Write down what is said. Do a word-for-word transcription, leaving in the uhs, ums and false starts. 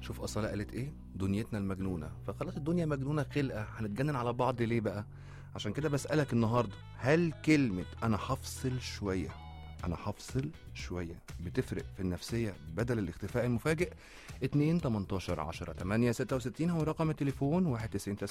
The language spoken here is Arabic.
شوف أصالة قالت ايه؟ دنيتنا المجنونة. فخلاص الدنيا مجنونة خلقة، هنتجنن على بعض ليه بقى؟ عشان كده بسألك النهاردة، هل كلمة أنا هفصل شوية أنا هفصل شوية بتفرق في النفسية بدل الاختفاء المفاجئ؟ اتنين تمنتاشر عشرة تمانية ستة وستين هو رقم التليفون. واحد تسعين